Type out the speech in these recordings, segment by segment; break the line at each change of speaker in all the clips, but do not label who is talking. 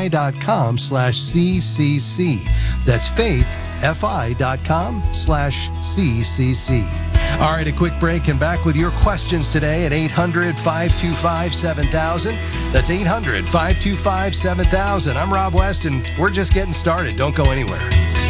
faithfi.com/CCC. That's faithfi.com/CCC. All right, a quick break and back with your questions today at 800-525-7000. That's 800-525-7000. I'm Rob West, and we're just getting started. Don't go anywhere.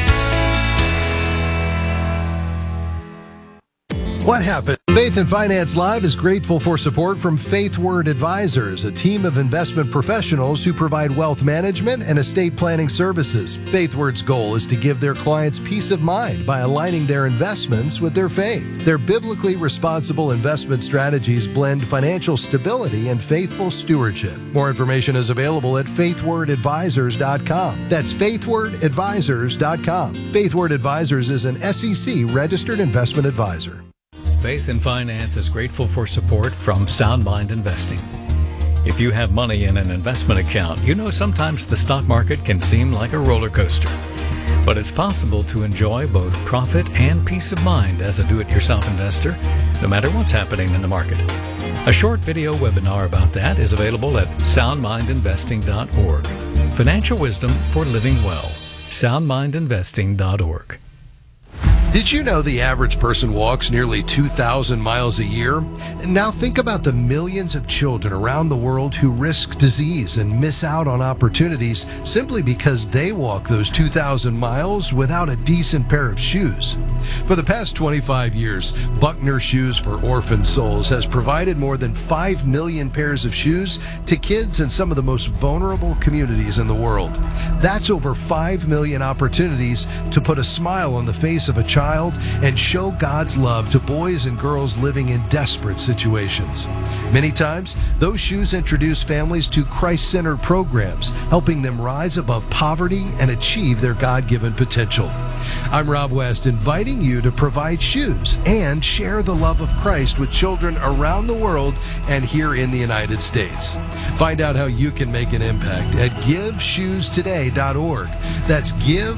What happened? Faith and Finance Live is grateful for support from FaithWord Advisors, a team of investment professionals who provide wealth management and estate planning services. FaithWord's goal is to give their clients peace of mind by aligning their investments with their faith. Their biblically responsible investment strategies blend financial stability and faithful stewardship. More information is available at faithwordadvisors.com. That's faithwordadvisors.com. FaithWord Advisors is an SEC registered investment advisor.
Faith and Finance is grateful for support from Sound Mind Investing. If you have money in an investment account, you know sometimes the stock market can seem like a roller coaster. But it's possible to enjoy both profit and peace of mind as a do-it-yourself investor, no matter what's happening in the market. A short video webinar about that is available at soundmindinvesting.org. Financial wisdom for living well. soundmindinvesting.org.
Did you know the average person walks nearly 2,000 miles a year? And now think about the millions of children around the world who risk disease and miss out on opportunities simply because they walk those 2,000 miles without a decent pair of shoes. For the past 25 years, Buckner Shoes for Orphan Souls has provided more than 5 million pairs of shoes to kids in some of the most vulnerable communities in the world. That's over 5 million opportunities to put a smile on the face of a child and show God's love to boys and girls living in desperate situations. Many times, those shoes introduce families to Christ-centered programs, helping them rise above poverty and achieve their God-given potential. I'm Rob West, inviting you to provide shoes and share the love of Christ with children around the world and here in the United States. Find out how you can make an impact at GiveShoesToday.org. That's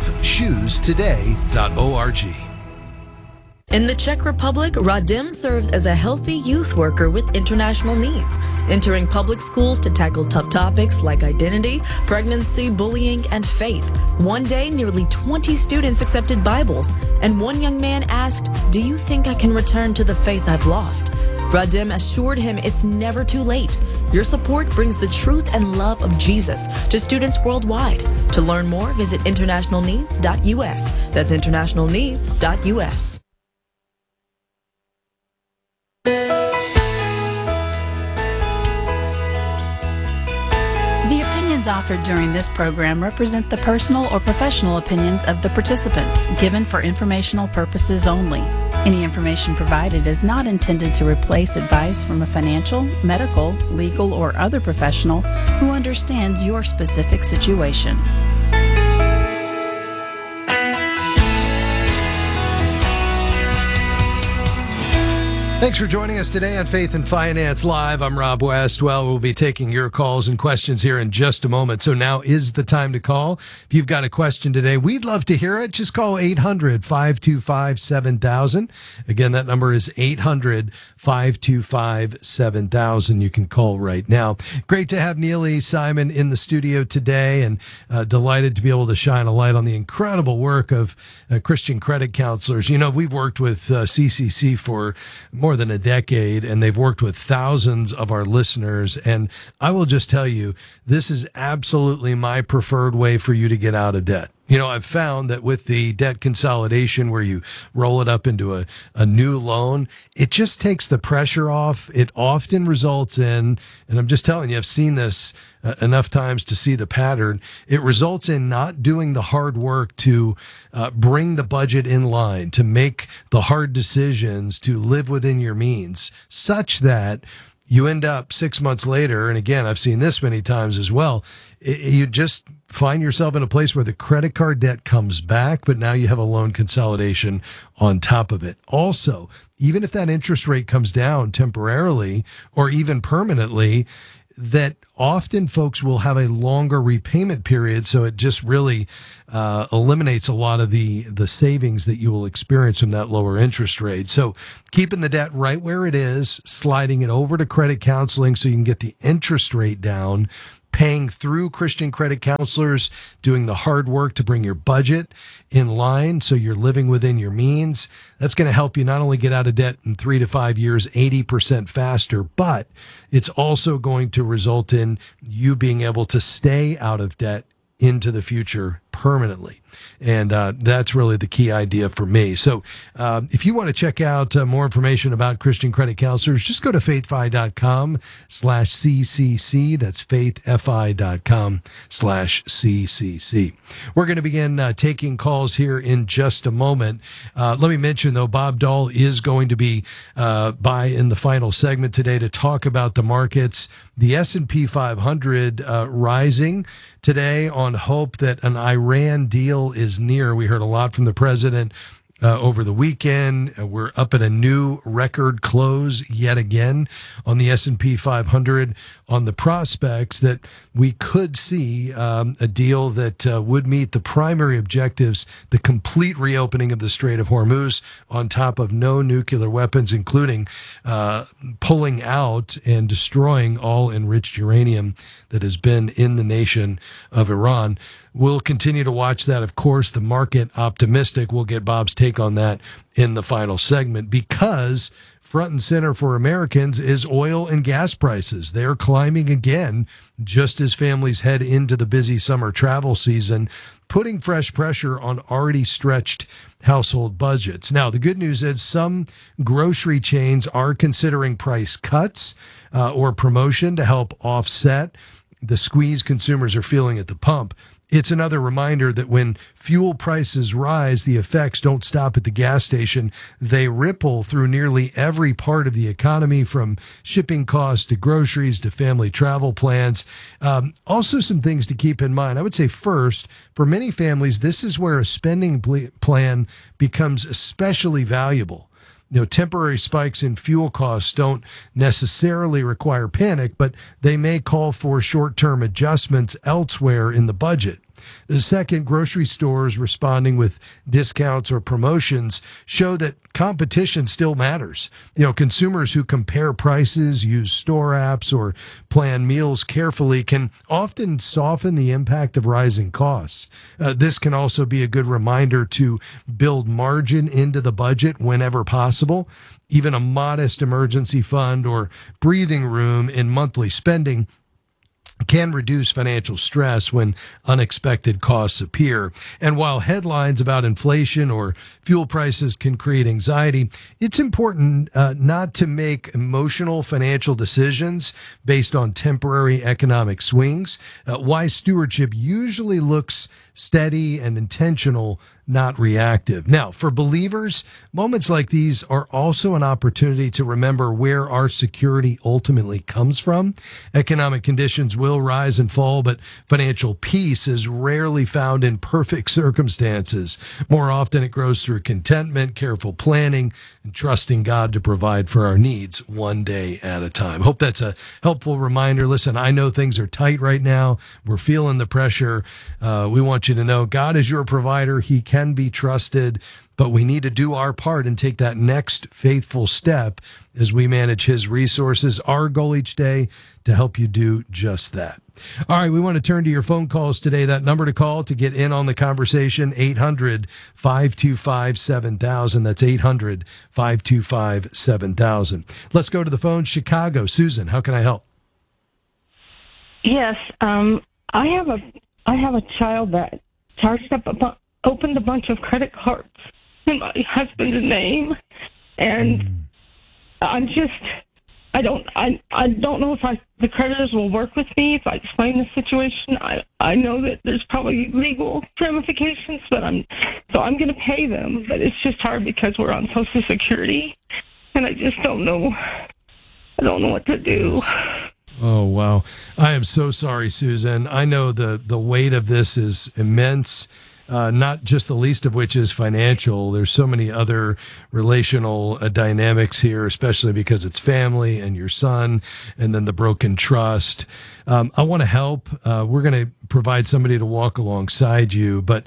GiveShoesToday.org.
In the Czech Republic, Radim serves as a healthy youth worker with international needs, entering public schools to tackle tough topics like identity, pregnancy, bullying, and faith. One day, nearly 20 students accepted Bibles, and one young man asked, "Do you think I can return to the faith I've lost?" Radim assured him it's never too late. Your support brings the truth and love of Jesus to students worldwide. To learn more, visit internationalneeds.us. That's internationalneeds.us.
The opinions offered during this program represent the personal or professional opinions of the participants, given for informational purposes only. Any information provided is not intended to replace advice from a financial, medical, legal, or other professional who understands your specific situation.
Thanks for joining us today on Faith and Finance Live. I'm Rob West. Well, we'll be taking your calls and questions here in just a moment. So now is the time to call. If you've got a question today, we'd love to hear it. Just call 800-525-7000. Again, that number is 800-525-7000. You can call right now. Great to have Neely Simon in the studio today, and delighted to be able to shine a light on the incredible work of Christian credit counselors. You know, we've worked with CCC for more than a decade, and they've worked with thousands of our listeners. And I will just tell you, this is absolutely my preferred way for you to get out of debt. You know, I've found that with the debt consolidation where you roll it up into a new loan, it just takes the pressure off. It often results in, and I'm just telling you, I've seen this enough times to see the pattern. It results in not doing the hard work to bring the budget in line, to make the hard decisions, to live within your means, such that you end up 6 months later, and again, I've seen this many times as well, you just find yourself in a place where the credit card debt comes back, but now you have a loan consolidation on top of it. Also, even if that interest rate comes down temporarily or even permanently, that often folks will have a longer repayment period, so it just really eliminates a lot of the savings that you will experience from that lower interest rate. So keeping the debt right where it is, sliding it over to credit counseling so you can get the interest rate down, paying through Christian credit counselors, doing the hard work to bring your budget in line so you're living within your means. That's going to help you not only get out of debt in 3 to 5 years, 80% faster, but it's also going to result in you being able to stay out of debt into the future permanently. And that's really the key idea for me. So if you want to check out more information about Christian credit counselors, just go to faithfi.com/CCC. That's faithfi.com/CCC. We're going to begin taking calls here in just a moment. Let me mention, though, Bob Dahl is going to be by in the final segment today to talk about the markets. The S&P 500 rising today on hope that an Iran deal is near. We heard a lot from the president over the weekend. We're up at a new record close yet again on the S&P 500 on the prospects that we could see a deal that would meet the primary objectives, the complete reopening of the Strait of Hormuz on top of no nuclear weapons, including pulling out and destroying all enriched uranium that has been in the nation of Iran. We'll continue to watch that. Of course, the market optimistic. We'll get Bob's take on that in the final segment, because front and center for Americans is oil and gas prices. They're climbing again, just as families head into the busy summer travel season, putting fresh pressure on already stretched household budgets. Now, the good news is some grocery chains are considering price cuts or promotion to help offset the squeeze consumers are feeling at the pump. It's another reminder that when fuel prices rise, the effects don't stop at the gas station. They ripple through nearly every part of the economy, from shipping costs to groceries to family travel plans. Also, some things to keep in mind. I would say first, for many families, this is where a spending plan becomes especially valuable. You know, temporary spikes in fuel costs don't necessarily require panic, but they may call for short-term adjustments elsewhere in the budget. The second, grocery stores responding with discounts or promotions show that competition still matters. You know, consumers who compare prices, use store apps, or plan meals carefully can often soften the impact of rising costs. This can also be a good reminder to build margin into the budget whenever possible. Even a modest emergency fund or breathing room in monthly spending can reduce financial stress when unexpected costs appear. And while headlines about inflation or fuel prices can create anxiety, it's important not to make emotional financial decisions based on temporary economic swings. Wise stewardship usually looks steady and intentional, not reactive. Now, for believers, moments like these are also an opportunity to remember where our security ultimately comes from. Economic conditions will rise and fall, but financial peace is rarely found in perfect circumstances. More often, it grows through contentment, careful planning, and trusting God to provide for our needs one day at a time. Hope that's a helpful reminder. Listen, I know things are tight right now. We're feeling the pressure. We want you to know God is your provider. He can be trusted, but we need to do our part and take that next faithful step as we manage his resources. Our goal each day to help you do just that. All right, we want to turn to your phone calls today. That number to call to get in on the conversation, 800-525-7000. That's 800-525-7000. Let's go to the phone. Chicago. Susan, how can I help?
Yes, I have a child that opened a bunch of credit cards in my husband's name, and I don't know if the creditors will work with me if I explain the situation. I know that there's probably legal ramifications, but I'm going to pay them. But it's just hard because we're on Social Security, and I just don't know. I don't know what to do.
Oh, wow. I am so sorry, Susan. I know the weight of this is immense. Not just the least of which is financial. There's so many other relational dynamics here, especially because it's family and your son, and then the broken trust. I want to help. We're going to provide somebody to walk alongside you. But,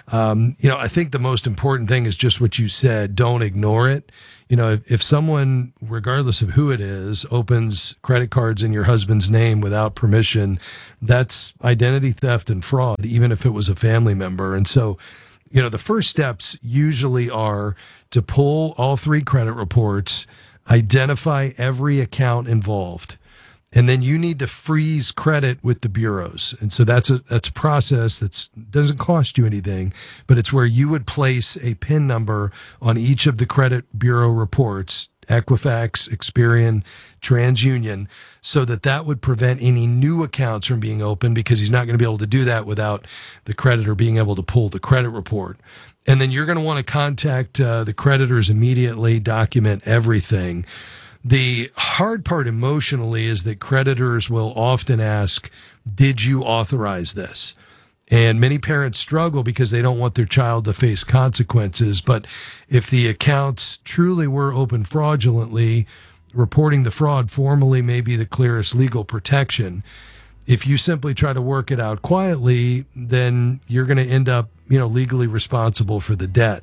I think the most important thing is just what you said. Don't ignore it. If someone, regardless of who it is, opens credit cards in your husband's name without permission, that's identity theft and fraud, even if it was a family member. And so, the first steps usually are to pull all 3 credit reports, identify every account involved, and then you need to freeze credit with the bureaus. And so that's a process that doesn't cost you anything, but it's where you would place a PIN number on each of the credit bureau reports, Equifax, Experian, TransUnion, so that would prevent any new accounts from being opened, because he's not going to be able to do that without the creditor being able to pull the credit report. And then you're going to want to contact the creditors immediately, document everything. The hard part emotionally is that creditors will often ask, did you authorize this? And many parents struggle because they don't want their child to face consequences. But if the accounts truly were opened fraudulently, reporting the fraud formally may be the clearest legal protection. If you simply try to work it out quietly, then you're going to end up, legally responsible for the debt.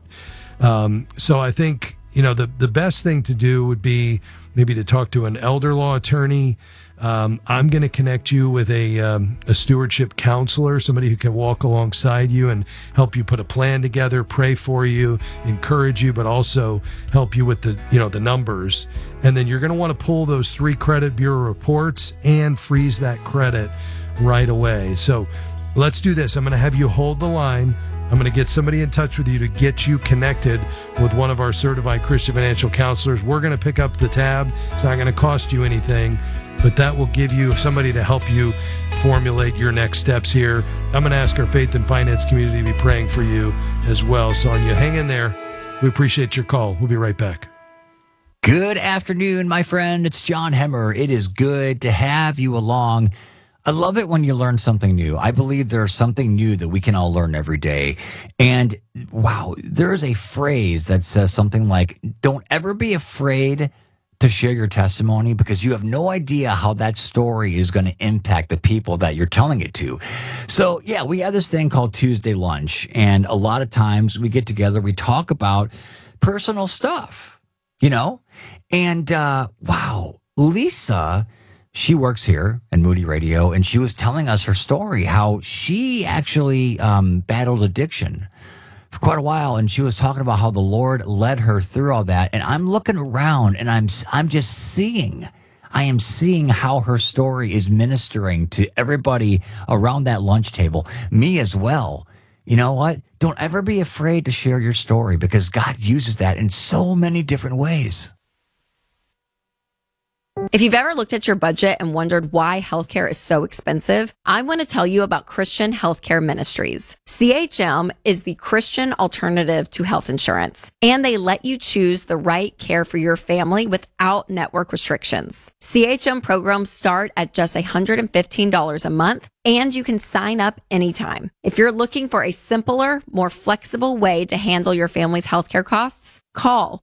So I think, the best thing to do would be maybe to talk to an elder law attorney. I'm going to connect you with a stewardship counselor, somebody who can walk alongside you and help you put a plan together, pray for you, encourage you, but also help you with the numbers. And then you're going to want to pull those 3 credit bureau reports and freeze that credit right away. So let's do this. I'm going to have you hold the line. I'm going to get somebody in touch with you to get you connected with one of our certified Christian financial counselors. We're going to pick up the tab. It's not going to cost you anything, but that will give you somebody to help you formulate your next steps here. I'm going to ask our faith and finance community to be praying for you as well. Sonia, hang in there. We appreciate your call. We'll be right back.
Good afternoon, my friend. It's John Hemmer. It is good to have you along. I love it when you learn something new. I believe there's something new that we can all learn every day. And wow, there's a phrase that says something like, don't ever be afraid to share your testimony, because you have no idea how that story is going to impact the people that you're telling it to. So yeah, we have this thing called Tuesday Lunch. And a lot of times we get together, we talk about personal stuff, and wow, Lisa, she works here at Moody Radio, and she was telling us her story, how she actually battled addiction for quite a while, and she was talking about how the Lord led her through all that. And I'm looking around, and I'm just seeing how her story is ministering to everybody around that lunch table, me as well. You know what? Don't ever be afraid to share your story, because God uses that in so many different ways.
If you've ever looked at your budget and wondered why healthcare is so expensive, I want to tell you about Christian Healthcare Ministries. CHM is the Christian alternative to health insurance, and they let you choose the right care for your family without network restrictions. CHM programs start at just $115 a month, and you can sign up anytime. If you're looking for a simpler, more flexible way to handle your family's healthcare costs, call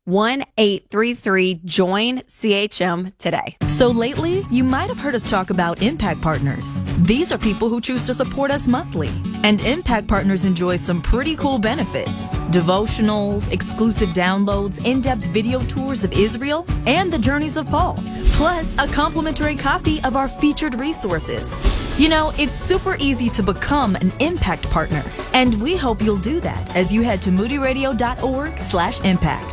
1-833-JOIN-CHM today.
So lately, you might have heard us talk about Impact Partners. These are people who choose to support us monthly. And Impact Partners enjoy some pretty cool benefits. Devotionals, exclusive downloads, in-depth video tours of Israel, and the journeys of Paul. Plus, a complimentary copy of our featured resources. It's super easy to become an Impact Partner. And we hope you'll do that as you head to moodyradio.org/impact.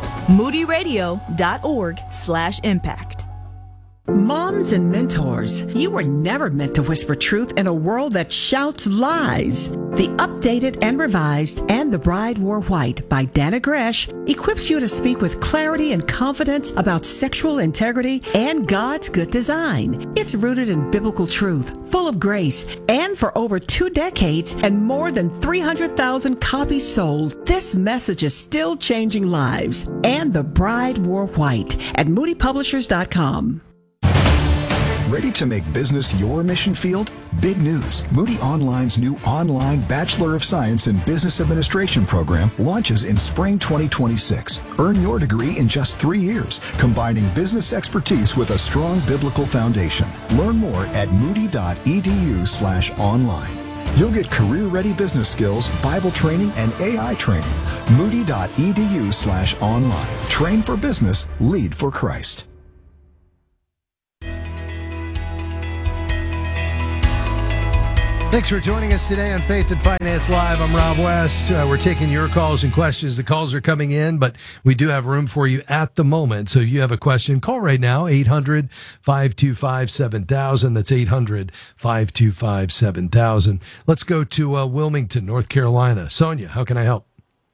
moodyradio.org/impact.
Moms and mentors, you were never meant to whisper truth in a world that shouts lies. The updated and revised And the Bride Wore White by Dana Gresh equips you to speak with clarity and confidence about sexual integrity and God's good design. It's rooted in biblical truth, full of grace, and for over 2 decades and more than 300,000 copies sold, this message is still changing lives. And the Bride Wore White at moodypublishers.com.
Ready to make business your mission field? Big news. Moody Online's new online Bachelor of Science in Business Administration program launches in spring 2026. Earn your degree in just 3 years, combining business expertise with a strong biblical foundation. Learn more at moody.edu/online. You'll get career-ready business skills, Bible training, and AI training. Moody.edu/online. Train for business, lead for Christ.
Thanks for joining us today on Faith and Finance Live. I'm Rob West. We're taking your calls and questions. The calls are coming in, but we do have room for you at the moment. So if you have a question, call right now, 800-525-7000. That's 800-525-7000. Let's go to Wilmington, North Carolina. Sonia, how can I help?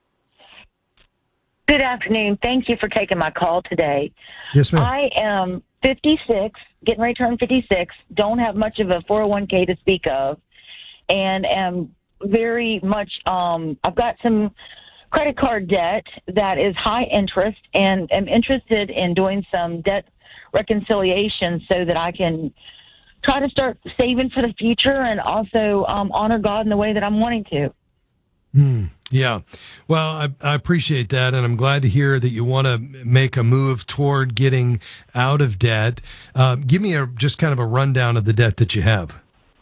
Good afternoon. Thank you for taking my call today.
Yes, ma'am.
I am 56, getting ready to turn 56, don't have much of a 401k to speak of, and am very much, I've got some credit card debt that is high interest, and am interested in doing some debt reconciliation so that I can try to start saving for the future and also honor God in the way that I'm wanting to.
Yeah. Well, I appreciate that, and I'm glad to hear that you want to make a move toward getting out of debt. Give me just kind of a rundown of the debt that you have.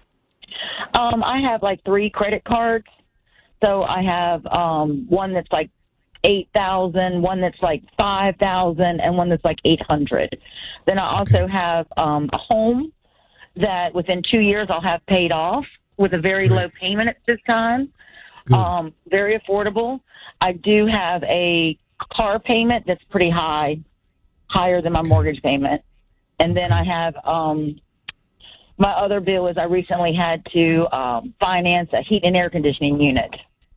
I have like 3 credit cards. So I have one that's like $8,000, one that's like $5,000, and one that's like $800. Then I also have a home that within 2 years I'll have paid off with a very low payment at this time. Very affordable. I do have a car payment that's pretty high, higher than my mortgage payment. And then I have my other bill is I recently had to finance a heat and air conditioning unit.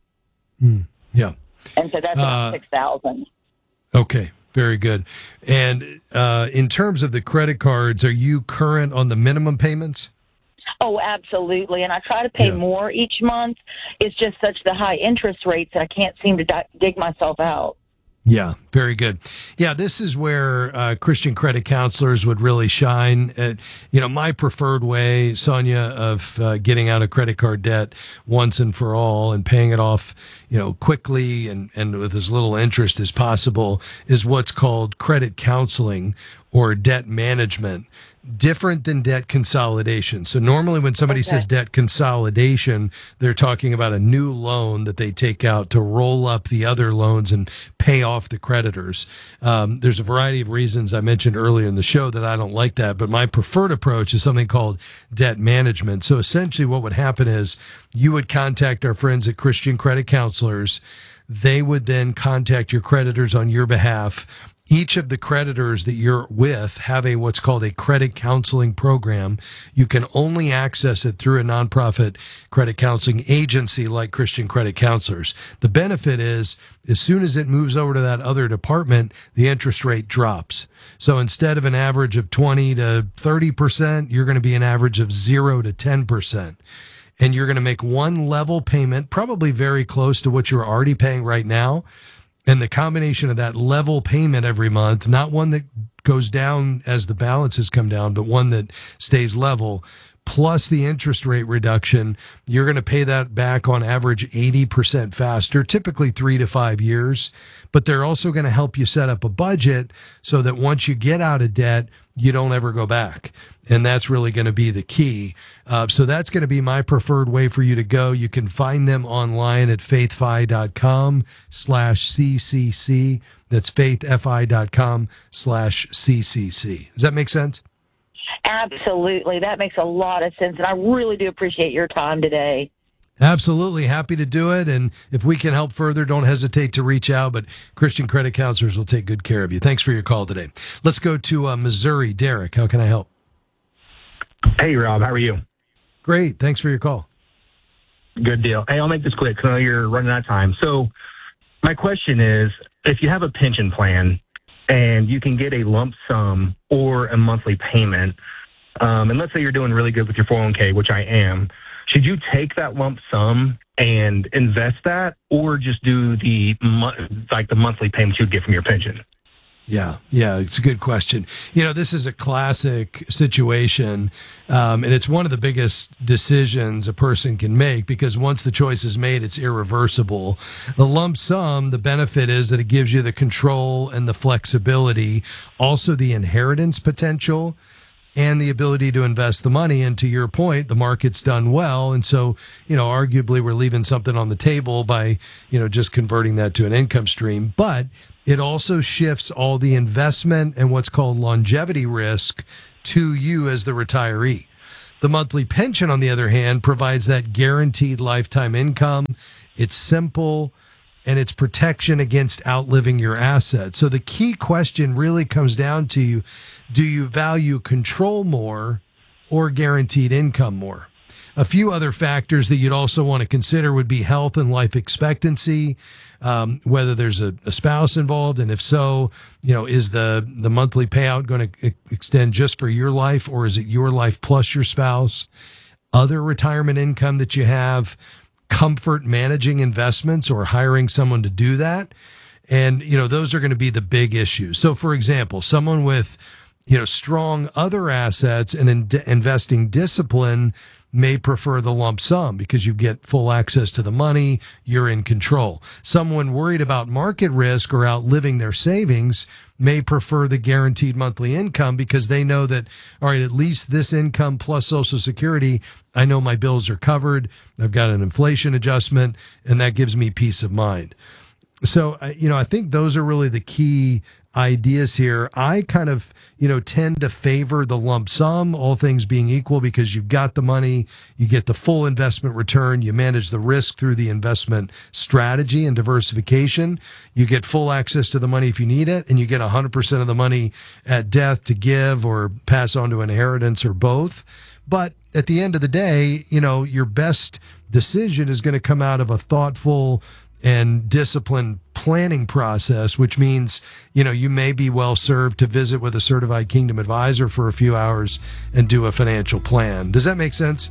Yeah.
And so that's about $6,000.
Okay. Very good. And in terms of the credit cards, are you current on the minimum payments?
Oh, absolutely. And I try to pay more each month. It's just such the high interest rates that I can't seem to dig myself out.
Yeah, very good. Yeah, this is where Christian credit counselors would really shine. My preferred way, Sonia, of getting out of credit card debt once and for all and paying it off, quickly and with as little interest as possible is what's called credit counseling or debt management. Different than debt consolidation. So normally when somebody says debt consolidation, they're talking about a new loan that they take out to roll up the other loans and pay off the creditors. There's a variety of reasons I mentioned earlier in the show that I don't like that, but my preferred approach is something called debt management. So essentially what would happen is you would contact our friends at Christian Credit Counselors. They would then contact your creditors on your behalf. Each of the creditors that you're with have what's called a credit counseling program. You can only access it through a nonprofit credit counseling agency like Christian Credit Counselors. The benefit is, as soon as it moves over to that other department, the interest rate drops. So instead of an average of 20 to 30%, you're going to be an average of 0 to 10%. And you're going to make one level payment, probably very close to what you're already paying right now. And the combination of that level payment every month, not one that goes down as the balances come down, but one that stays level, plus the interest rate reduction, you're going to pay that back on average 80% faster, typically 3 to 5 years. But they're also going to help you set up a budget so that once you get out of debt, you don't ever go back. And that's really going to be the key. So that's going to be my preferred way for you to go. You can find them online at faithfi.com/CCC. That's faithfi.com/CCC. Does that make sense?
Absolutely. That makes a lot of sense. And I really do appreciate your time today.
Absolutely. Happy to do it. And if we can help further, don't hesitate to reach out. But Christian Credit Counselors will take good care of you. Thanks for your call today. Let's go to Missouri. Derek, how can I help?
Hey, Rob. How are you?
Great. Thanks for your call.
Good deal. Hey, I'll make this quick because I know you're running out of time. So my question is, if you have a pension plan and you can get a lump sum or a monthly payment, and let's say you're doing really good with your 401k, which I am, should you take that lump sum and invest that, or just do the monthly payments you'd get from your pension?
Yeah, it's a good question. This is a classic situation, and it's one of the biggest decisions a person can make because once the choice is made, it's irreversible. The lump sum, the benefit is that it gives you the control and the flexibility, also the inheritance potential. and the ability to invest the money. And to your point, the market's done well. And so, arguably we're leaving something on the table by, just converting that to an income stream. But it also shifts all the investment and what's called longevity risk to you as the retiree. The monthly pension, on the other hand, provides that guaranteed lifetime income. It's simple, and it's protection against outliving your assets. So the key question really comes down to, do you value control more or guaranteed income more? A few other factors that you'd also want to consider would be health and life expectancy, whether there's a spouse involved, and if so, is the monthly payout going to extend just for your life, or is it your life plus your spouse? Other retirement income that you have, comfort managing investments or hiring someone to do that. And, those are going to be the big issues. So, for example, someone with, strong other assets and investing discipline may prefer the lump sum because you get full access to the money, you're in control. Someone worried about market risk or outliving their savings may prefer the guaranteed monthly income because they know that, all right, at least this income plus Social Security, I know my bills are covered, I've got an inflation adjustment, and that gives me peace of mind. So, I think those are really the key ideas here. I kind of, tend to favor the lump sum, all things being equal, because you've got the money, you get the full investment return, you manage the risk through the investment strategy and diversification, you get full access to the money if you need it, and you get 100% of the money at death to give or pass on to inheritance or both. But at the end of the day, your best decision is going to come out of a thoughtful and disciplined planning process, which means, you may be well served to visit with a certified Kingdom advisor for a few hours and do a financial plan. Does that make sense?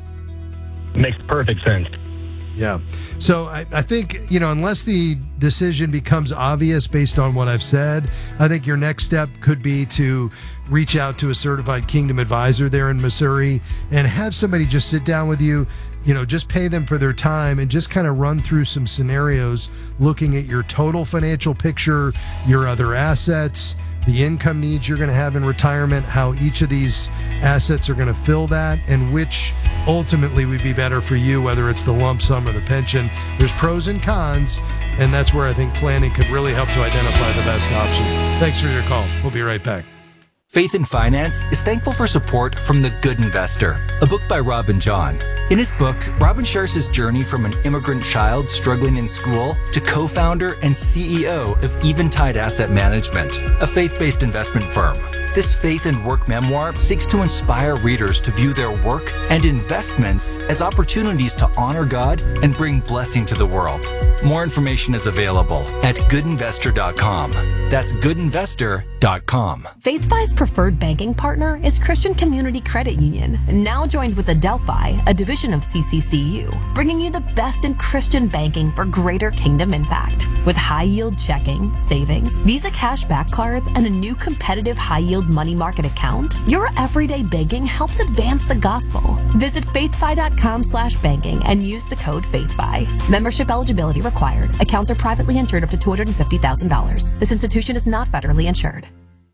Makes perfect sense.
Yeah. So I think, unless the decision becomes obvious based on what I've said, I think your next step could be to reach out to a certified Kingdom advisor there in Missouri and have somebody just sit down with you, just pay them for their time and just kind of run through some scenarios, looking at your total financial picture, your other assets, the income needs you're going to have in retirement, how each of these assets are going to fill that, and which ultimately would be better for you, whether it's the lump sum or the pension. There's pros and cons, and that's where I think planning could really help to identify the best option. Thanks for your call. We'll be right back.
Faith in Finance is thankful for support from The Good Investor, a book by Robin John. In his book, Robin shares his journey from an immigrant child struggling in school to co-founder and CEO of Eventide Asset Management, a faith-based investment firm. This faith and work memoir seeks to inspire readers to view their work and investments as opportunities to honor God and bring blessing to the world. More information is available at goodinvestor.com. That's goodinvestor.com.
FaithFi's preferred banking partner is Christian Community Credit Union, now joined with Adelphi, a division of CCCU, bringing you the best in Christian banking for greater kingdom impact. With high-yield checking, savings, Visa cashback cards, and a new competitive high-yield money market account, your everyday banking helps advance the gospel. Visit faithfi.com/banking and use the code FaithFi. Membership eligibility required. Accounts are privately insured up to $250,000. This institution is not federally insured.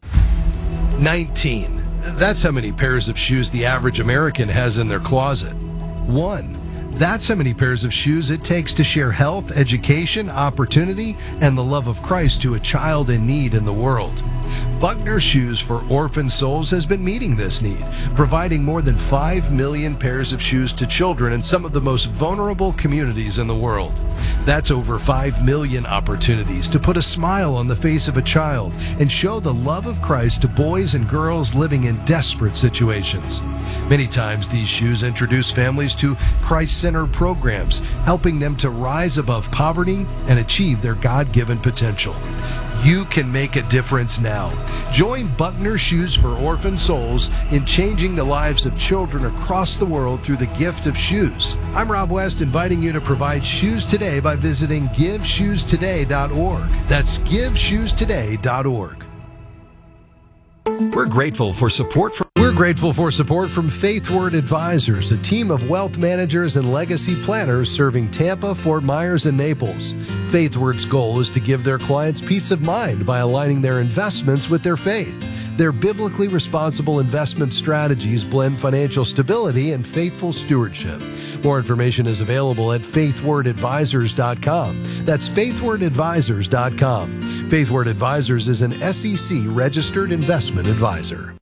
19. That's how many pairs of shoes the average American has in their closet. 1. That's how many pairs of shoes it takes to share health, education, opportunity, and the love of Christ to a child in need in the world. Buckner Shoes for Orphan Souls has been meeting this need, providing more than 5 million pairs of shoes to children in some of the most vulnerable communities in the world. That's over 5 million opportunities to put a smile on the face of a child and show the love of Christ to boys and girls living in desperate situations. Many times these shoes introduce families to Christ-centered programs, helping them to rise above poverty and achieve their God-given potential. You can make a difference now. Join Buckner Shoes for Orphan Souls in changing the lives of children across the world through the gift of shoes. I'm Rob West, inviting you to provide shoes today by visiting GiveShoesToday.org. That's GiveShoesToday.org.
We're grateful for support from
FaithWord Advisors, a team of wealth managers and legacy planners serving Tampa, Fort Myers, and Naples. FaithWord's goal is to give their clients peace of mind by aligning their investments with their faith. Their biblically responsible investment strategies blend financial stability and faithful stewardship. More information is available at faithwordadvisors.com. That's faithwordadvisors.com. Faithword Advisors is an SEC-registered investment advisor.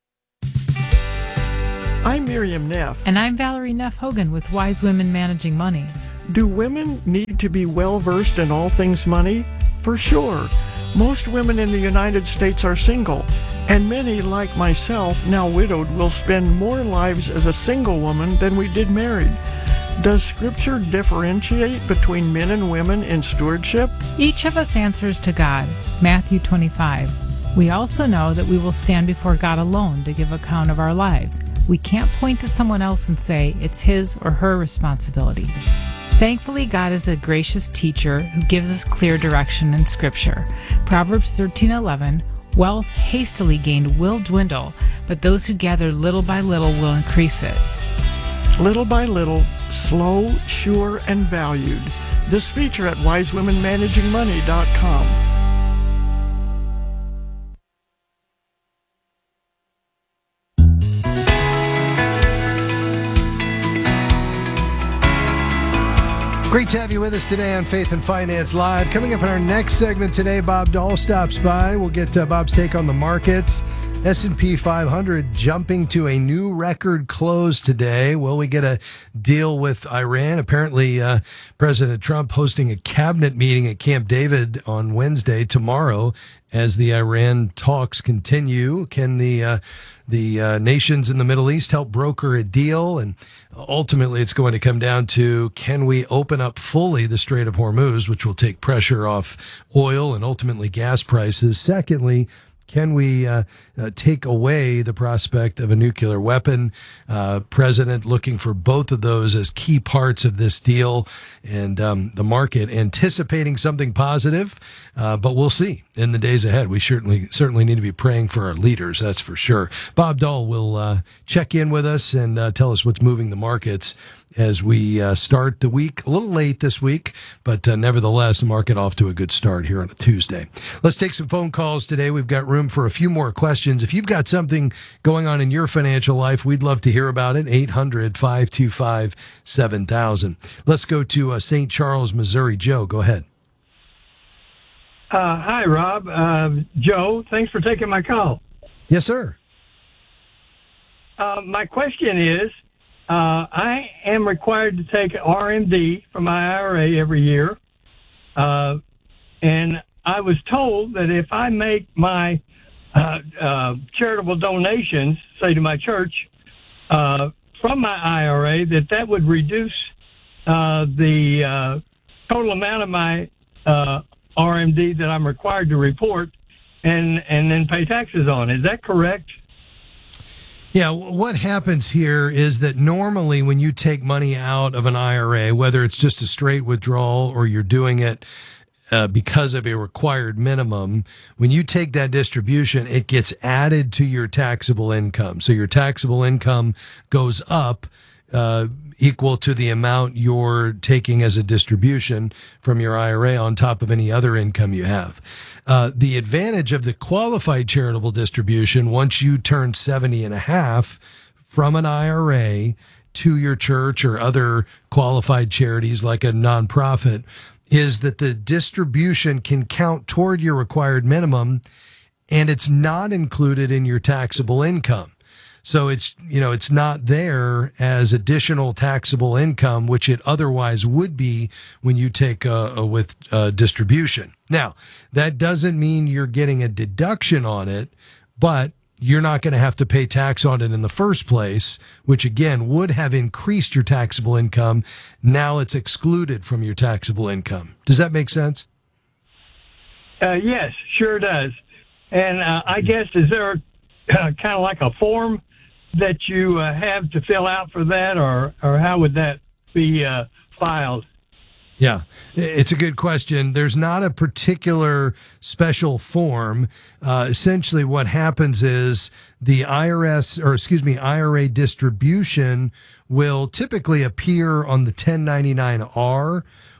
I'm Miriam Neff.
And I'm Valerie Neff Hogan with Wise Women Managing Money.
Do women need to be well-versed in all things money? For sure. Most women in the United States are single, and many, like myself, now widowed, will spend more lives as a single woman than we did married. Does Scripture differentiate between men and women in stewardship?
Each of us answers to God, Matthew 25. We also know that we will stand before God alone to give account of our lives. We can't point to someone else and say it's his or her responsibility. Thankfully, God is a gracious teacher who gives us clear direction in Scripture. Proverbs 13:11, wealth hastily gained will dwindle, but those who gather little by little will increase it.
Little by little, slow, sure, and valued. This feature at wisewomenmanagingmoney.com.
Great to have you with us today on Faith and Finance Live. Coming up in our next segment today, Bob Dahl stops by. We'll get Bob's take on the markets. S&P 500 jumping to a new record close today. Will we get a deal with Iran? Apparently, President Trump hosting a cabinet meeting at Camp David on Wednesday, tomorrow, as the Iran talks continue. Can the nations in the Middle East help broker a deal? And ultimately, it's going to come down to, can we open up fully the Strait of Hormuz, which will take pressure off oil and ultimately gas prices? Secondly, can we take away the prospect of a nuclear weapon? President looking for both of those as key parts of this deal, and the market anticipating something positive, but we'll see in the days ahead. We certainly need to be praying for our leaders, that's for sure. Bob Dahl will check in with us and tell us what's moving the markets as we start the week. A little late this week, but nevertheless, the market off to a good start here on a Tuesday. Let's take some phone calls today. We've got room for a few more questions. If you've got something going on in your financial life, we'd love to hear about it. 800-525-7000. Let's go to St. Charles, Missouri. Joe, go ahead.
Hi, Rob. Joe, thanks for taking my call.
Yes, sir.
My question is, I am required to take RMD from my IRA every year, and I was told that if I make my charitable donations, say to my church, from my IRA, that would reduce the total amount of my RMD that I'm required to report and then pay taxes on. Is that correct?
Yeah, what happens here is that normally when you take money out of an IRA, whether it's just a straight withdrawal or you're doing it because of a required minimum, when you take that distribution, it gets added to your taxable income. So your taxable income goes up equal to the amount you're taking as a distribution from your IRA on top of any other income you have. The advantage of the qualified charitable distribution, once you turn 70 and a half from an IRA to your church or other qualified charities like a nonprofit, is that the distribution can count toward your required minimum and it's not included in your taxable income. So it's not there as additional taxable income, which it otherwise would be when you take with distribution. Now, that doesn't mean you're getting a deduction on it, but you're not going to have to pay tax on it in the first place, which again would have increased your taxable income. Now it's excluded from your taxable income. Does that make sense?
Yes, sure does. And I guess, is there kind of like a form that you have to fill out for that, or how would that be filed?
Yeah, it's a good question. There's not a particular special form. Essentially what happens is the IRA distribution will typically appear on the 1099-R,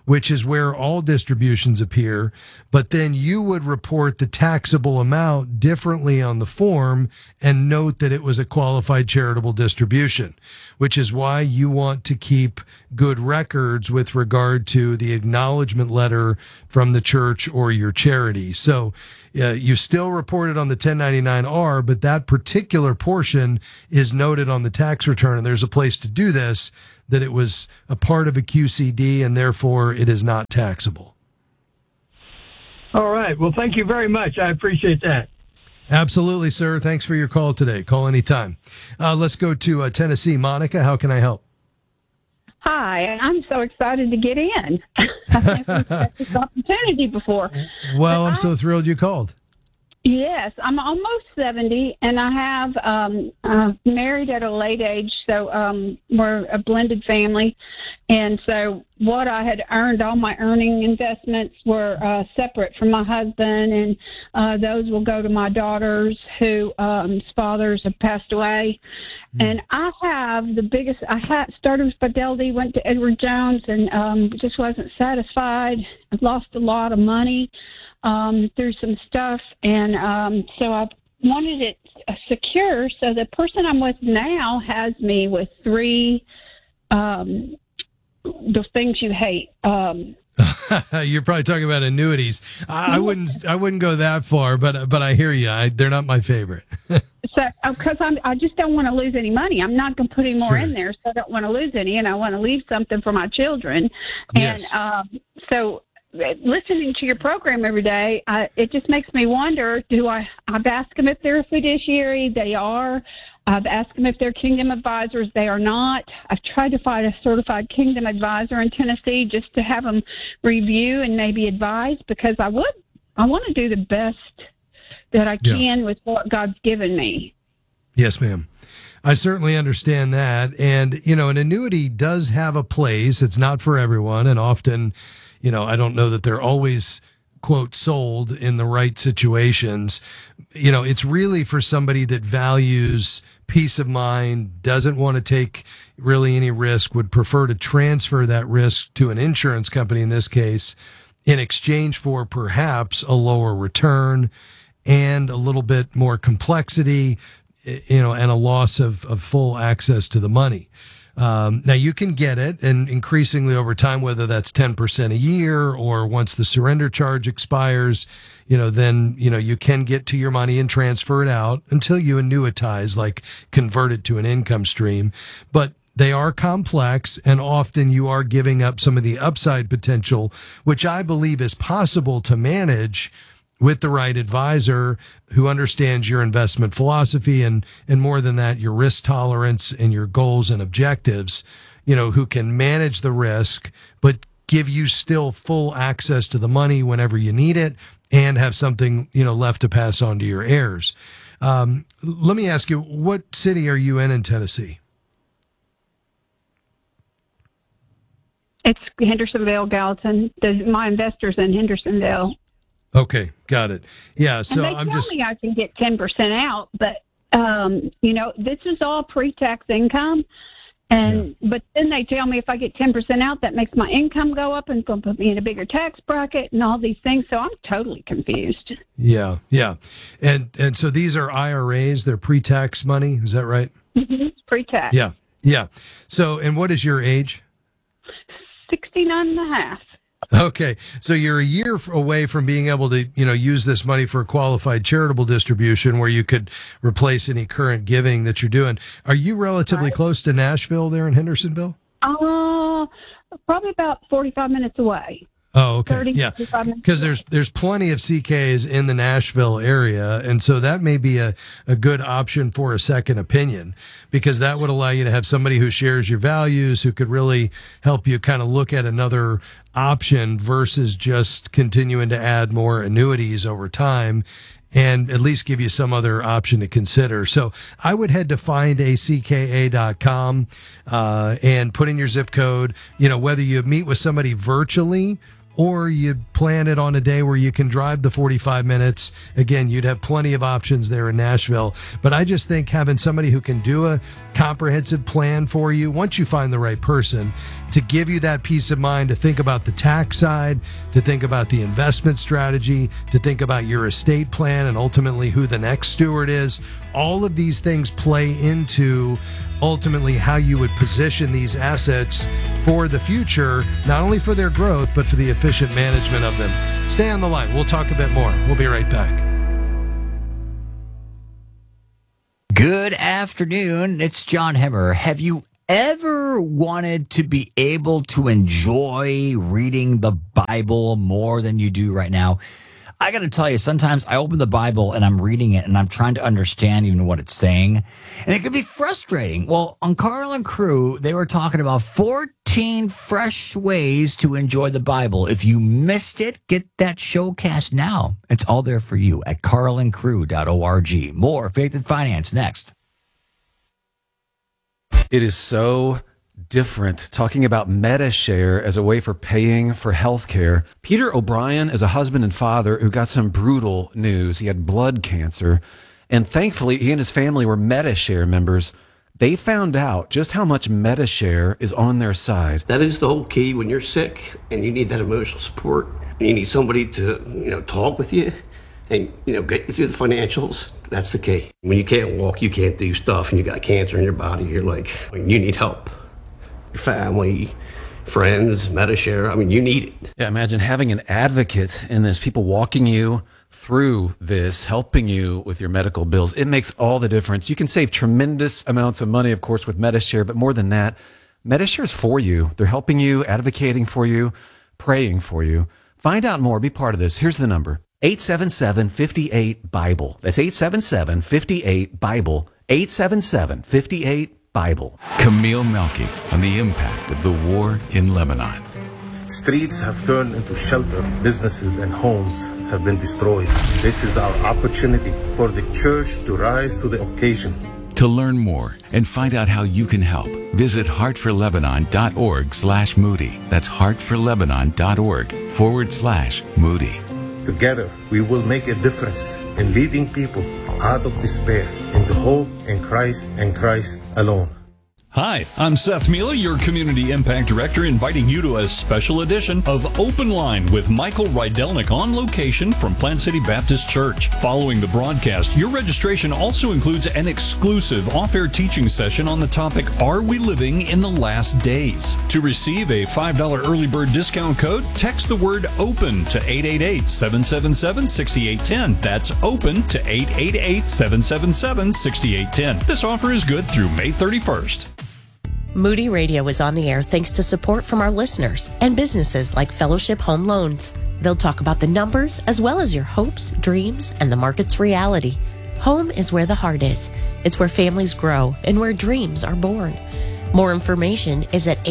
which is where all distributions appear, but then you would report the taxable amount differently on the form and note that it was a qualified charitable distribution, which is why you want to keep good records with regard to the acknowledgement letter from the church or your charity. So you still report it on the 1099-R, but that particular portion is noted on the tax return, and there's a place to do this, that it was a part of a QCD, and therefore it is not taxable.
All right. Well, thank you very much. I appreciate that.
Absolutely, sir. Thanks for your call today. Call anytime. Let's go to Tennessee. Monica, how can I help?
Hi, I'm so excited to get in. I've never had this opportunity before.
Well, I'm so thrilled you called.
Yes, I'm almost 70, and I have married at a late age, so we're a blended family. And so what I had earned, all my earning investments were separate from my husband, and those will go to my daughters whose fathers have passed away. And I have the biggest, started with Fidelity, went to Edward Jones, and just wasn't satisfied. I've lost a lot of money through some stuff, and so I wanted it secure. So the person I'm with now has me with three the things you hate.
You're probably talking about annuities. I wouldn't go that far, but I hear you. They're not my favorite.
So, because I just don't want to lose any money. I'm not going to put any more in there, so I don't want to lose any, and I want to leave something for my children.
Yes.
And so, listening to your program every day, it just makes me wonder, I've asked them if they're a fiduciary. They are. I've asked them if they're Kingdom advisors. They are not. I've tried to find a certified Kingdom advisor in Tennessee just to have them review and maybe advise, because I want to do the best that I can with what God's given me.
Yes, ma'am. I certainly understand that. And, an annuity does have a place. It's not for everyone. And often, I don't know that they're always, quote, sold in the right situations. It's really for somebody that values peace of mind, doesn't want to take really any risk, would prefer to transfer that risk to an insurance company in this case, in exchange for perhaps a lower return and a little bit more complexity, and a loss of full access to the money. Now you can get it, and increasingly over time, whether that's 10% a year or once the surrender charge expires, then, you can get to your money and transfer it out until you annuitize, like convert it to an income stream. But they are complex, and often you are giving up some of the upside potential, which I believe is possible to manage with the right advisor who understands your investment philosophy and more than that, your risk tolerance and your goals and objectives, who can manage the risk, but give you still full access to the money whenever you need it and have something, left to pass on to your heirs. Let me ask you, what city are you in Tennessee?
It's Hendersonville, Gallatin. My investor's in Hendersonville.
Okay, got it. Yeah, so
and they tell me I can get 10% out, but this is all pre-tax income, but then they tell me if I get 10% out, that makes my income go up and going to put me in a bigger tax bracket and all these things. So I'm totally confused.
Yeah, and so these are IRAs; they're pre-tax money. Is that right?
Mm-hmm. Pre-tax.
Yeah. So, and what is your age?
69 and a half.
Okay, so you're a year away from being able to, use this money for a qualified charitable distribution where you could replace any current giving that you're doing. Are you relatively close to Nashville there in Hendersonville?
Probably about 45 minutes away.
Oh, okay.
30,
yeah, because there's plenty of CKs in the Nashville area, and so that may be a good option for a second opinion, because that would allow you to have somebody who shares your values, who could really help you kind of look at another option versus just continuing to add more annuities over time, and at least give you some other option to consider. So I would head to findacka.com and put in your zip code, whether you meet with somebody virtually or you plan it on a day where you can drive the 45 minutes. Again, you'd have plenty of options there in Nashville. But I just think having somebody who can do a comprehensive plan for you, once you find the right person, to give you that peace of mind to think about the tax side, to think about the investment strategy, to think about your estate plan, and ultimately who the next steward is. All of these things play into ultimately how you would position these assets for the future, not only for their growth, but for the efficient management of them. Stay on the line. We'll talk a bit more. We'll be right back.
Good afternoon. It's John Hemmer. Have you ever wanted to be able to enjoy reading the Bible more than you do right now? I got to tell you, sometimes I open the Bible and I'm reading it and I'm trying to understand even what it's saying. And it can be frustrating. Well, on Carl and Crew, they were talking about 14 fresh ways to enjoy the Bible. If you missed it, get that showcast now. It's all there for you at carlandcrew.org. More Faith and Finance next.
It is so different talking about MediShare as a way for paying for healthcare. Peter O'Brien is a husband and father who got some brutal news. He had blood cancer, and thankfully he and his family were MediShare members. They found out just how much MediShare is on their side.
That is the whole key when you're sick and you need that emotional support. And you need somebody to, talk with you and, get you through the financials. That's the key. When you can't walk, you can't do stuff, and you got cancer in your body, you're like, you need help. Your family, friends, MediShare, you need it.
Yeah, imagine having an advocate in this, people walking you through this, helping you with your medical bills. It makes all the difference. You can save tremendous amounts of money, of course, with MediShare, but more than that, MediShare is for you. They're helping you, advocating for you, praying for you. Find out more. Be part of this. Here's the number. 877-58-BIBLE. That's 877-58-BIBLE. 877-58-BIBLE.
Camille Melky on the impact of the war in Lebanon.
Streets have turned into shelter. Businesses and homes have been destroyed. This is our opportunity for the church to rise to the occasion.
To learn more and find out how you can help, visit heartforlebanon.org/Moody. That's heartforlebanon.org/Moody.
Together, we will make a difference in leading people out of despair into hope in Christ and Christ alone.
Hi, I'm Seth Mila, your Community Impact Director, inviting you to a special edition of Open Line with Michael Rydelnik on location from Plant City Baptist Church. Following the broadcast, your registration also includes an exclusive off-air teaching session on the topic, Are We Living in the Last Days? To receive a $5 early bird discount code, text the word OPEN to 888-777-6810. That's OPEN to 888-777-6810. This offer is good through May 31st.
Moody Radio is on the air thanks to support from our listeners and businesses like Fellowship Home Loans. They'll talk about the numbers as well as your hopes, dreams, and the market's reality. Home is where the heart is. It's where families grow and where dreams are born. More information is at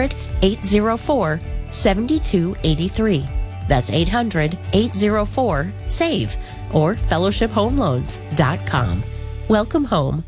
800-804-7283. That's 800-804-SAVE or fellowshiphomeloans.com. Welcome home.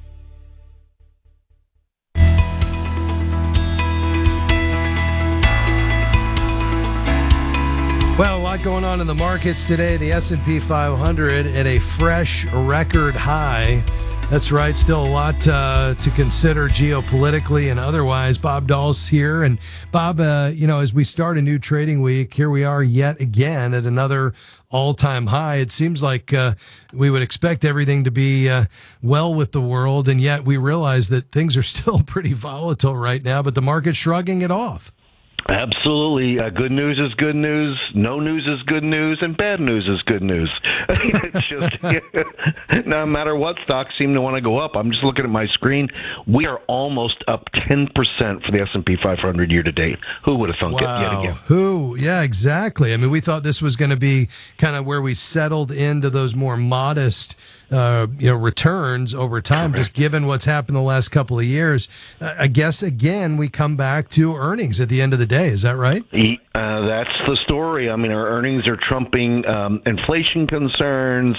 Well, a lot going on in the markets today. The S&P 500 at a fresh record high. That's right. Still a lot to consider geopolitically and otherwise. Bob Dahl's here. And Bob, as we start a new trading week, here we are yet again at another all-time high. It seems like we would expect everything to be well with the world, and yet we realize that things are still pretty volatile right now, but the market's shrugging it off.
Absolutely. Good news is good news. No news is good news, and bad news is good news. It's just no matter what stocks seem to want to go up. I'm just looking at my screen. We are almost up 10% for the S&P 500 year to date. Who would have thunk it yet again?
Who? Yeah, exactly. I mean, we thought this was going to be kind of where we settled into those more modest returns over time, just given what's happened the last couple of years. I guess, again, we come back to earnings at the end of the day. Is that right?
That's the story. I mean, our earnings are trumping inflation concerns,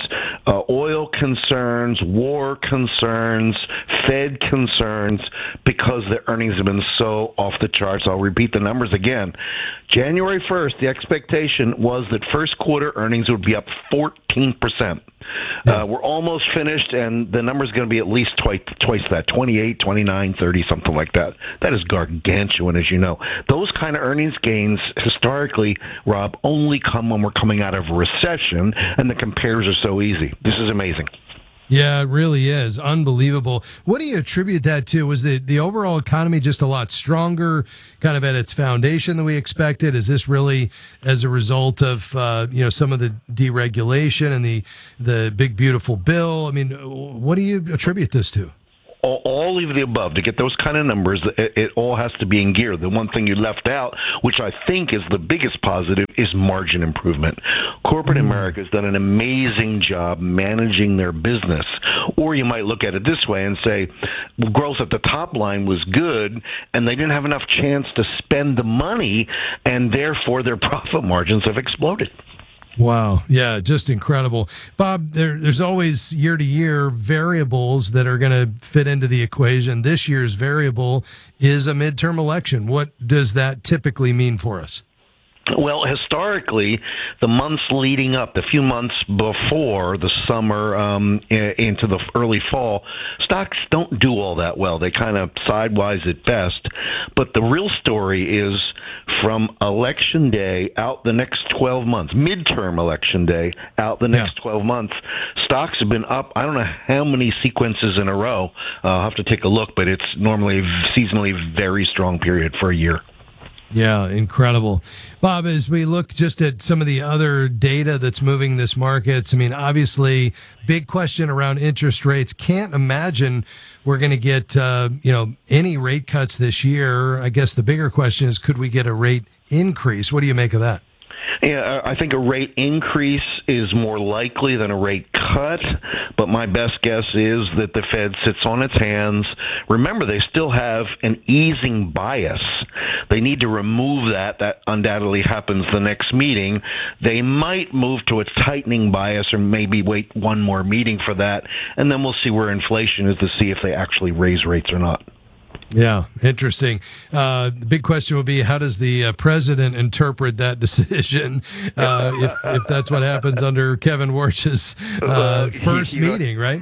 oil concerns, war concerns, Fed concerns, because the earnings have been so off the charts. I'll repeat the numbers again. January 1st, the expectation was that first quarter earnings would be up 14%. We're almost finished, and the number's going to be at least twice that, 28, 29, 30, something like that. That is gargantuan, as you know. Those kind of earnings gains, historically, Rob, only come when we're coming out of a recession, and the compares are so easy. This is amazing.
Yeah, it really is. Unbelievable. What do you attribute that to? Was the overall economy just a lot stronger, kind of at its foundation than we expected? Is this really as a result of, some of the deregulation and the big, beautiful bill? I mean, what do you attribute this to?
All of the above. To get those kind of numbers, it all has to be in gear. The one thing you left out, which I think is the biggest positive, is margin improvement. Corporate America has done an amazing job managing their business. Or you might look at it this way and say, well, growth at the top line was good, and they didn't have enough chance to spend the money, and therefore their profit margins have exploded.
Wow. Yeah, just incredible. Bob, there's always year-to-year variables that are going to fit into the equation. This year's variable is a midterm election. What does that typically mean for us?
Well, historically, the months leading up, the few months before the summer into the early fall, stocks don't do all that well. They kind of sidewise at best. But the real story is from election day out the next 12 months, midterm election day out the next 12 months, stocks have been up, I don't know how many sequences in a row. I'll have to take a look, but it's normally a seasonally very strong period for a year.
Yeah, incredible. Bob, as we look just at some of the other data that's moving this markets, I mean, obviously, big question around interest rates. Can't imagine we're going to get, any rate cuts this year. I guess the bigger question is, could we get a rate increase? What do you make of that?
Yeah, I think a rate increase is more likely than a rate cut, but my best guess is that the Fed sits on its hands. Remember, they still have an easing bias. They need to remove that. That undoubtedly happens the next meeting. They might move to a tightening bias or maybe wait one more meeting for that, and then we'll see where inflation is to see if they actually raise rates or not.
Yeah, interesting. The big question will be, how does the president interpret that decision if that's what happens under Kevin Warsh's first meeting, right?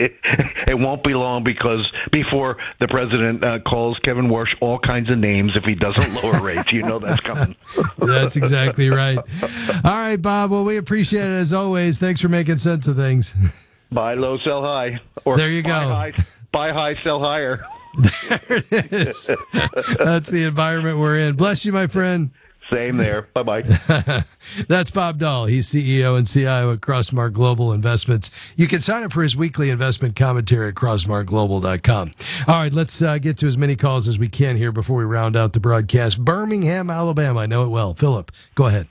It won't be long, because before the president calls Kevin Warsh all kinds of names if he doesn't lower rates. You know that's coming.
That's exactly right. All right, Bob. Well, we appreciate it as always. Thanks for making sense of things.
Buy low, sell high. Or
there you go.
Buy high, sell higher.
There it is. That's the environment we're in. Bless you, my friend.
Same there. Bye-bye.
That's Bob Dahl. He's CEO and CIO at Crossmark Global Investments. You can sign up for his weekly investment commentary at crossmarkglobal.com. All right, let's get to as many calls as we can here before we round out the broadcast. Birmingham, Alabama. I know it well. Philip, go ahead.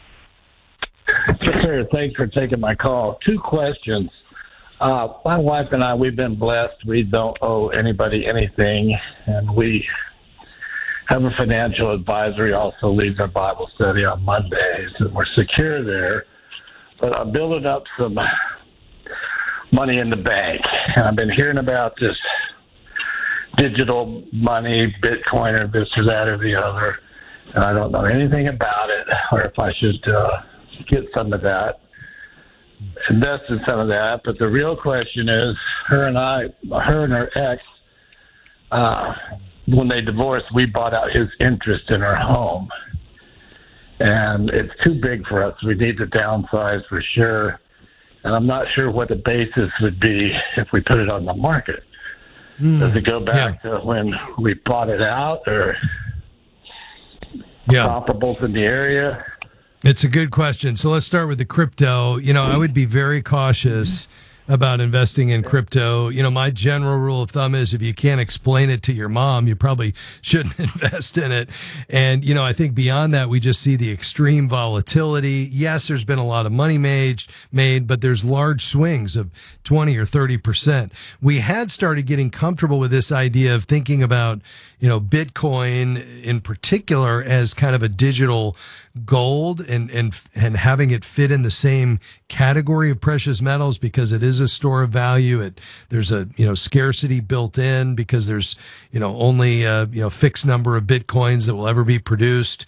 Sure. Thanks for taking my call. Two questions. My wife and I, we've been blessed. We don't owe anybody anything, and we have a financial advisor. He also leads our Bible study on Mondays, and we're secure there. But I'm building up some money in the bank, and I've been hearing about this digital money, Bitcoin, or this or that or the other, and I don't know anything about it, or if I should get some of that, invest in some of that. But the real question is, her and her ex, when they divorced, we bought out his interest in our home, and it's too big for us. We need to downsize for sure, and I'm not sure what the basis would be if we put it on the market. Does it go back to when we bought it out, or comparables in the area?
It's a good question. So let's start with the crypto. I would be very cautious about investing in crypto. You know, my general rule of thumb is if you can't explain it to your mom, you probably shouldn't invest in it. And, you know, I think beyond that, we just see the extreme volatility. Yes, there's been a lot of money made, but there's large swings of 20 or 30%. We had started getting comfortable with this idea of thinking about, you know, Bitcoin in particular as kind of a digital gold and having it fit in the same category of precious metals because it is a store of value. There's a, you know, scarcity built in because there's, you know, only a, you know, fixed number of Bitcoins that will ever be produced.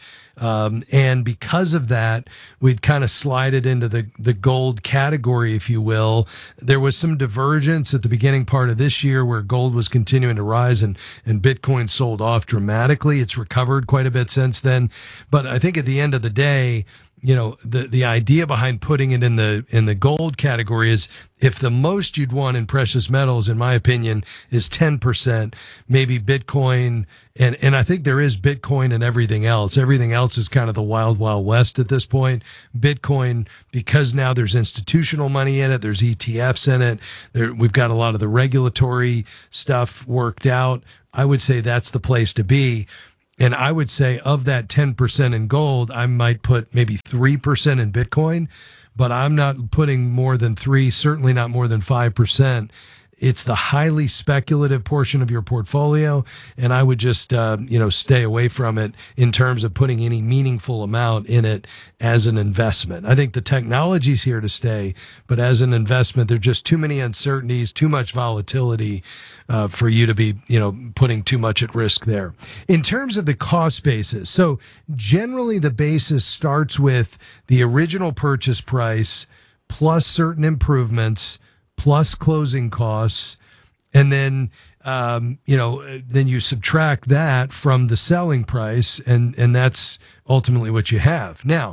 And because of that, we'd kind of slide it into the gold category, if you will. There was some divergence at the beginning part of this year where gold was continuing to rise and Bitcoin sold off dramatically. It's recovered quite a bit since then. But I think at the end of the day, you know, the idea behind putting it in the gold category is if the most you'd want in precious metals, in my opinion, is 10%, maybe Bitcoin. And I think there is Bitcoin and everything else. Everything else is kind of the wild, wild west at this point. Bitcoin, because now there's institutional money in it, there's ETFs in it. We've got a lot of the regulatory stuff worked out. I would say that's the place to be. And I would say of that 10% in gold, I might put maybe 3% in Bitcoin, but I'm not putting more than 3, certainly not more than 5%. It's the highly speculative portion of your portfolio, and I would just, you know, stay away from it in terms of putting any meaningful amount in it as an investment. I think the technology's here to stay, but as an investment, there are just too many uncertainties, too much volatility for you to be, you know, putting too much at risk there. In terms of the cost basis, so generally the basis starts with the original purchase price plus certain improvements plus closing costs, and then you know, then you subtract that from the selling price, and that's ultimately what you have. Now,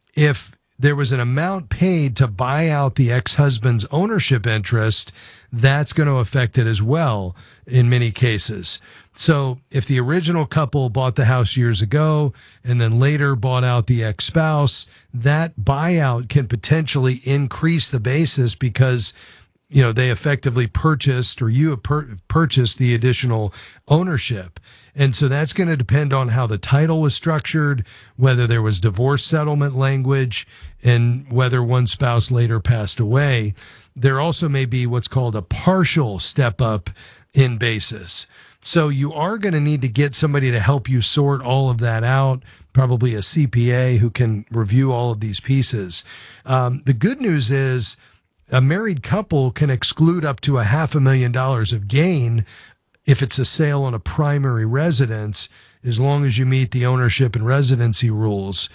if there was an amount paid to buy out the ex-husband's ownership interest, that's going to affect it as well in many cases. So if the original couple bought the house years ago and then later bought out the ex-spouse, that buyout can potentially increase the basis because, you know, they effectively purchased, or you purchased the additional ownership. And so that's going to depend on how the title was structured, whether there was divorce settlement language, and whether one spouse later passed away. There also may be what's called a partial step up in basis. So you are going to need to get somebody to help you sort all of that out, probably a CPA who can review all of these pieces. The good news is a married couple can exclude up to $500,000 of gain if it's a sale on a primary residence, as long as you meet the ownership and residency rules.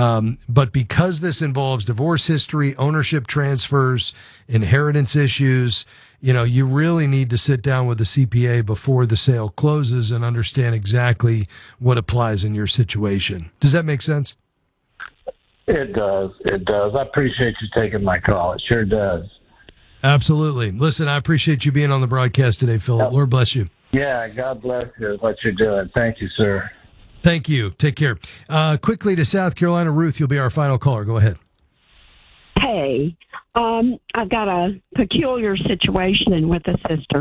But because this involves divorce history, ownership transfers, inheritance issues, you know, you really need to sit down with the CPA before the sale closes and understand exactly what applies in your situation. Does that make sense?
It does. It does. I appreciate you taking my call. It sure does.
Absolutely. Listen, I appreciate you being on the broadcast today, Philip.
Yep.
Lord bless you.
Yeah, God bless you, what you're doing. Thank you, sir.
Thank you. Take care. Quickly to South Carolina, Ruth, you'll be our final caller. Go ahead.
Hey, I've got a peculiar situation with a sister.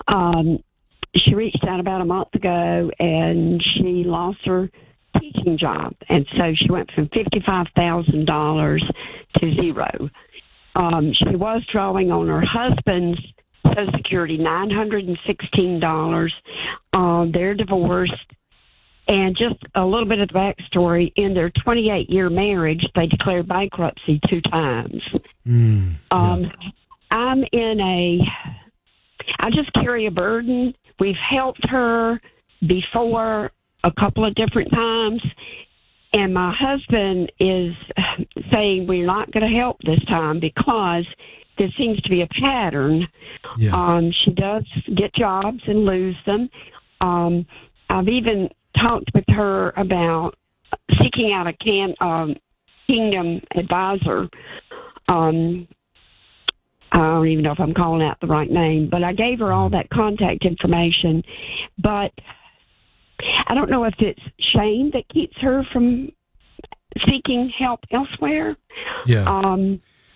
She reached out about a month ago, and she lost her teaching job, and so she went from $55,000 to zero. She was drawing on her husband's Social Security, $916. They're divorced. And just a little bit of the backstory, in their 28-year marriage, they declared bankruptcy 2 times. I just carry a burden. We've helped her before a couple of different times, and my husband is saying we're not going to help this time because there seems to be a pattern. Yeah. She does get jobs and lose them. I've even talked with her about seeking out a Kingdom advisor. I don't even know if I'm calling out the right name, but I gave her all that contact information. But I don't know if it's shame that keeps her from seeking help elsewhere.
Yeah.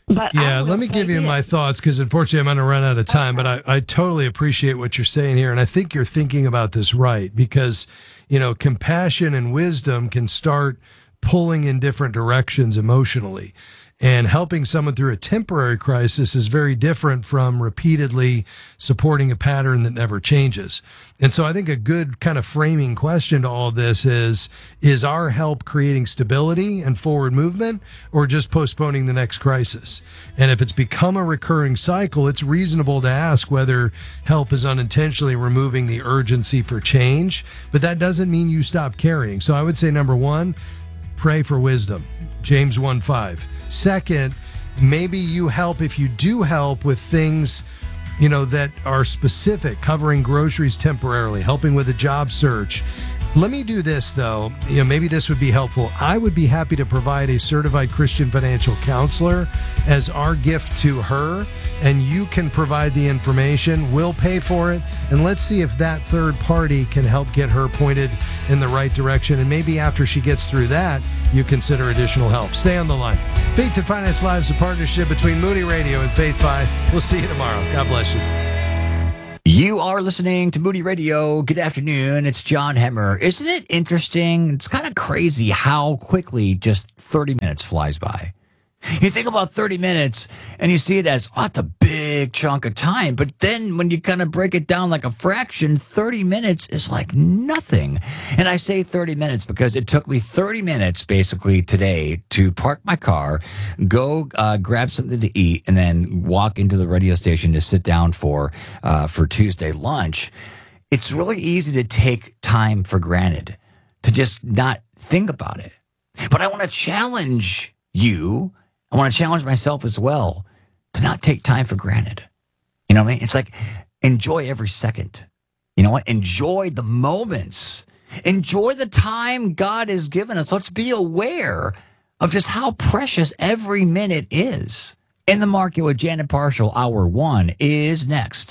But
yeah, let me give you my thoughts, because unfortunately I'm going to run out of time, but I totally appreciate what you're saying here. And I think you're thinking about this right, because, compassion and wisdom can start pulling in different directions emotionally. And helping someone through a temporary crisis is very different from repeatedly supporting a pattern that never changes. And so I think a good kind of framing question to all this is our help creating stability and forward movement, or just postponing the next crisis? And if it's become a recurring cycle, it's reasonable to ask whether help is unintentionally removing the urgency for change, but that doesn't mean you stop caring. So I would say, number one, pray for wisdom. James 1:5. Second, maybe you help, if you do help with things, that are specific, covering groceries temporarily, helping with a job search. Let me do this, though. Maybe this would be helpful. I would be happy to provide a certified Christian financial counselor as our gift to her, and you can provide the information. We'll pay for it, and let's see if that third party can help get her pointed in the right direction. And maybe after she gets through that, you consider additional help. Stay on the line. Faith and Finance Live is a partnership between Moody Radio and Faith Fi. We'll see you tomorrow. God bless you.
You are listening to Moody Radio. Good afternoon. It's John Hemmer. Isn't it interesting? It's kind of crazy how quickly just 30 minutes flies by. You think about 30 minutes and you see it as, it's a big chunk of time. But then when you kind of break it down like a fraction, 30 minutes is like nothing. And I say 30 minutes because it took me 30 minutes basically today to park my car, go grab something to eat, and then walk into the radio station to sit down for Tuesday lunch. It's really easy to take time for granted, to just not think about it. But I want to challenge you. I want to challenge myself as well to not take time for granted. You know what I mean? It's like, enjoy every second. You know what? Enjoy the moments. Enjoy the time God has given us. Let's be aware of just how precious every minute is. In the Market with Janet Parshall, Hour 1 is next.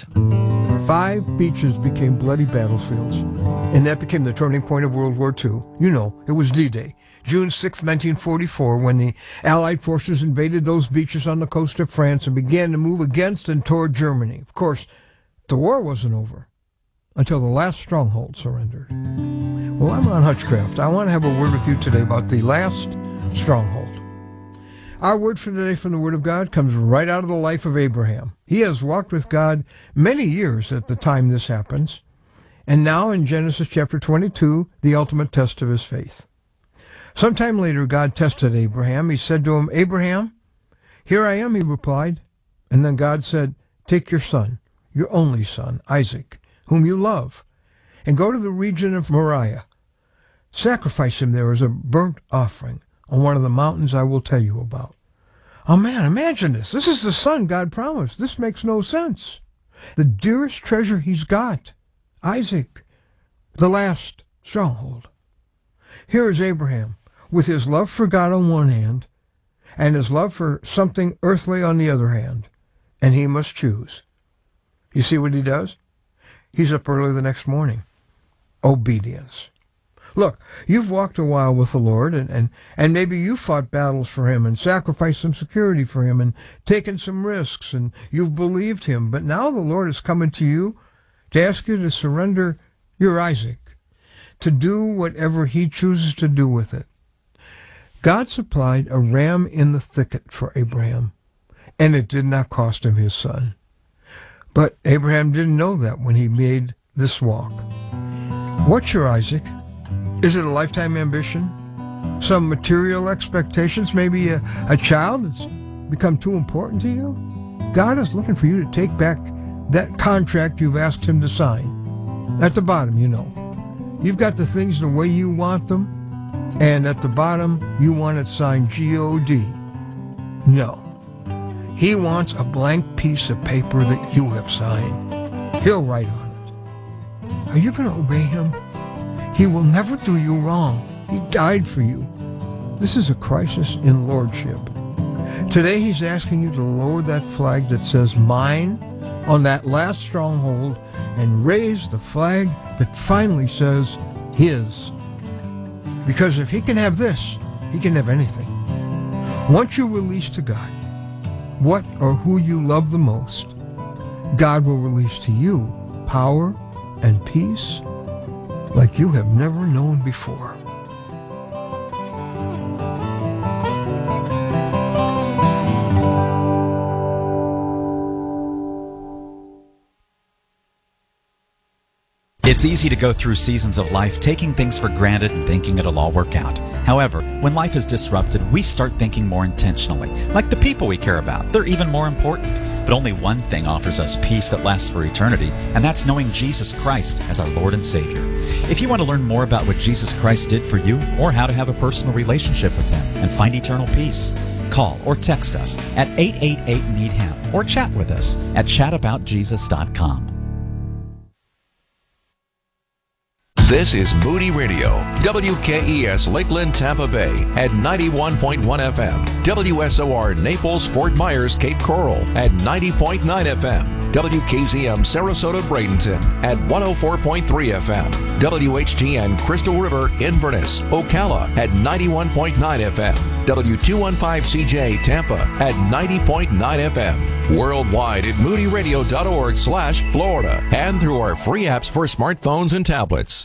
5 beaches became bloody battlefields, and that became the turning point of World War II. It was D-Day. June 6, 1944, when the Allied forces invaded those beaches on the coast of France and began to move against and toward Germany. Of course, the war wasn't over until the last stronghold surrendered. Well, I'm Ron Hutchcraft. I want to have a word with you today about the last stronghold. Our word for today from the Word of God comes right out of the life of Abraham. He has walked with God many years at the time this happens, and now in Genesis chapter 22, the ultimate test of his faith. Sometime later, God tested Abraham. He said to him, "Abraham, here I am," he replied. And then God said, "Take your son, your only son, Isaac, whom you love, and go to the region of Moriah. Sacrifice him there as a burnt offering on one of the mountains I will tell you about." Oh man, imagine this. This is the son God promised. This makes no sense. The dearest treasure he's got, Isaac, the last stronghold. Here is Abraham, with his love for God on one hand, and his love for something earthly on the other hand, and he must choose. You see what he does? He's up early the next morning. Obedience. Look, you've walked a while with the Lord, and maybe you fought battles for him and sacrificed some security for him and taken some risks, and you've believed him, but now the Lord is coming to you to ask you to surrender your Isaac, to do whatever he chooses to do with it. God supplied a ram in the thicket for Abraham, and it did not cost him his son. But Abraham didn't know that when he made this walk. What's your Isaac? Is it a lifetime ambition? Some material expectations? Maybe a child that's become too important to you? God is looking for you to take back that contract you've asked him to sign. At the bottom, you've got the things the way you want them, and at the bottom, you want it signed G-O-D. No. He wants a blank piece of paper that you have signed. He'll write on it. Are you going to obey him? He will never do you wrong. He died for you. This is a crisis in lordship. Today, he's asking you to lower that flag that says mine on that last stronghold and raise the flag that finally says his. Because if he can have this, he can have anything. Once you release to God, what or who you love the most, God will release to you power and peace like you have never known before.
It's easy to go through seasons of life taking things for granted and thinking it'll all work out. However, when life is disrupted, we start thinking more intentionally. Like the people we care about, they're even more important. But only one thing offers us peace that lasts for eternity, and that's knowing Jesus Christ as our Lord and Savior. If you want to learn more about what Jesus Christ did for you or how to have a personal relationship with Him and find eternal peace, call or text us at 888-NEED-HIM or chat with us at chataboutjesus.com.
This is Moody Radio, WKES Lakeland, Tampa Bay at 91.1 FM, WSOR Naples, Fort Myers, Cape Coral at 90.9 FM, WKZM Sarasota, Bradenton at 104.3 FM, WHGN Crystal River, Inverness, Ocala at 91.9 FM, W215CJ Tampa at 90.9 FM, worldwide at moodyradio.org/Florida, and through our free apps for smartphones and tablets.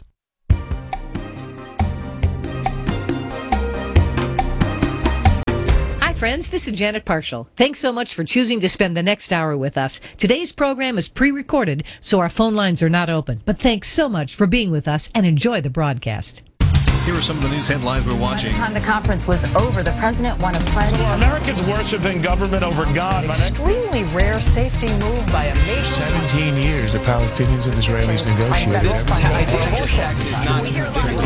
Friends, this is Janet Parshall. Thanks so much for choosing to spend the next hour with us. Today's program is pre-recorded, so our phone lines are not open. But thanks so much for being with us and enjoy the broadcast.
Here are some of the news headlines we're watching.
By the time the conference was over, the president won a pledge.
So are Americans worshiping government over God?
Extremely rare safety move by a nation.
17 years the Palestinians and Israelis negotiated.